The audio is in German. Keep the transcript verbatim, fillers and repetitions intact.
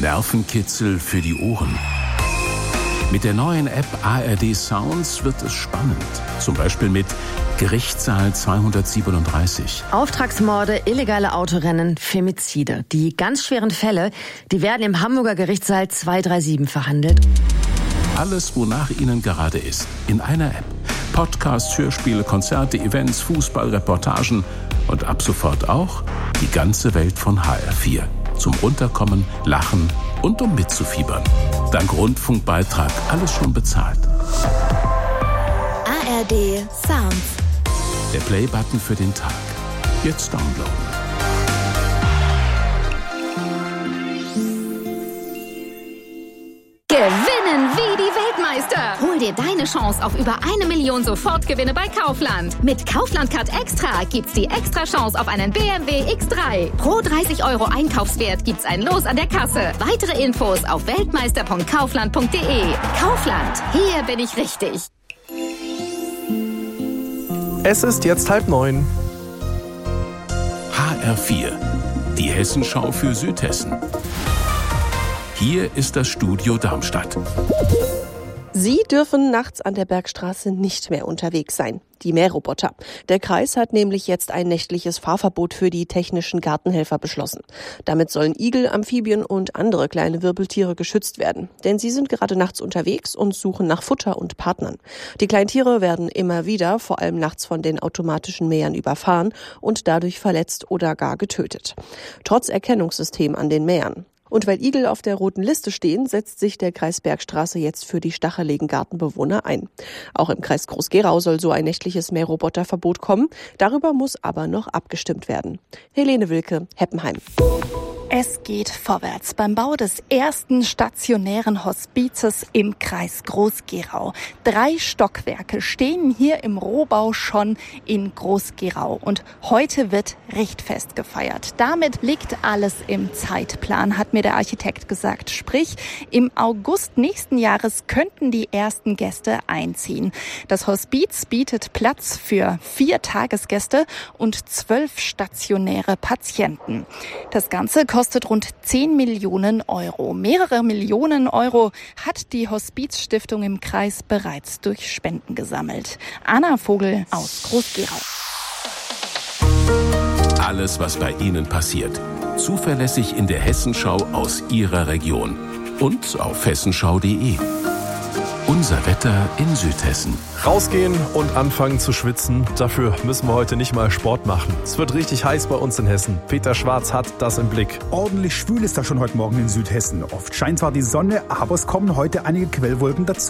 Nervenkitzel für die Ohren. Mit der neuen App A R D Sounds wird es spannend. Zum Beispiel mit Gerichtssaal zweihundertsiebenunddreißig. Auftragsmorde, illegale Autorennen, Femizide. Die ganz schweren Fälle, die werden im Hamburger Gerichtssaal zweihundertsiebenunddreißig verhandelt. Alles, wonach Ihnen gerade ist, in einer App. Podcasts, Hörspiele, Konzerte, Events, Fußball, Reportagen und ab sofort auch die ganze Welt von H R vier. Zum Runterkommen, Lachen und um mitzufiebern. Dank Rundfunkbeitrag alles schon bezahlt. A R D Sounds. Der Play-Button für den Tag. Jetzt downloaden. Gewinnen wie die Weltmeister. Hol dir deine Chance auf über eine Million Sofortgewinne bei Kaufland. Mit Kaufland Card Extra gibt's die extra Chance auf einen B M W X drei. Pro dreißig Euro Einkaufswert gibt's ein Los an der Kasse. Weitere Infos auf weltmeister punkt kaufland punkt de. Kaufland, hier bin ich richtig. Es ist jetzt halb neun. H R vier, die Hessenschau für Südhessen. Hier ist das Studio Darmstadt. Sie dürfen nachts an der Bergstraße nicht mehr unterwegs sein. Die Mähroboter. Der Kreis hat nämlich jetzt ein nächtliches Fahrverbot für die technischen Gartenhelfer beschlossen. Damit sollen Igel, Amphibien und andere kleine Wirbeltiere geschützt werden. Denn sie sind gerade nachts unterwegs und suchen nach Futter und Partnern. Die Kleintiere werden immer wieder, vor allem nachts, von den automatischen Mähern überfahren und dadurch verletzt oder gar getötet. Trotz Erkennungssystem an den Mähern. Und weil Igel auf der roten Liste stehen, setzt sich der Kreis Bergstraße jetzt für die stacheligen Gartenbewohner ein. Auch im Kreis Groß-Gerau soll so ein nächtliches Mähroboterverbot kommen. Darüber muss aber noch abgestimmt werden. Helene Wilke, Heppenheim. Es geht vorwärts beim Bau des ersten stationären Hospizes im Kreis Groß-Gerau. Drei Stockwerke stehen hier im Rohbau schon in Groß-Gerau. Und heute wird Richtfest gefeiert. Damit liegt alles im Zeitplan, hat mir der Architekt gesagt. Sprich, im August nächsten Jahres könnten die ersten Gäste einziehen. Das Hospiz bietet Platz für vier Tagesgäste und zwölf stationäre Patienten. Das Ganze kostet rund zehn Millionen Euro. Mehrere Millionen Euro hat die Hospizstiftung im Kreis bereits durch Spenden gesammelt. Anna Vogel aus Groß-Gerau. Alles, was bei Ihnen passiert. Zuverlässig in der Hessenschau aus Ihrer Region. Und auf hessenschau punkt de. Unser Wetter in Südhessen. Rausgehen und anfangen zu schwitzen. Dafür müssen wir heute nicht mal Sport machen. Es wird richtig heiß bei uns in Hessen. Peter Schwarz hat das im Blick. Ordentlich schwül ist das schon heute Morgen in Südhessen. Oft scheint zwar die Sonne, aber es kommen heute einige Quellwolken dazu.